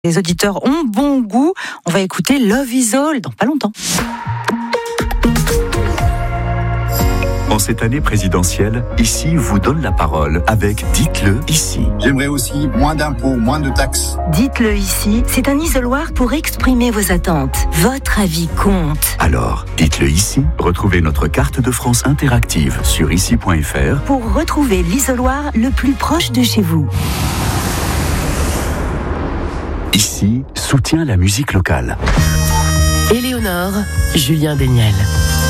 Les auditeurs ont bon goût. On va écouter Love Is All dans pas longtemps. En cette année présidentielle, Ici vous donne la parole avec Dites-le ici. J'aimerais aussi moins d'impôts, moins de taxes. Dites-le ici, c'est un isoloir pour exprimer vos attentes. Votre avis compte. Alors, dites-le ici. Retrouvez notre carte de France interactive sur ici.fr pour retrouver l'isoloir le plus proche de chez vous. Ici soutient la musique locale. Éléonore, Julien Béniel.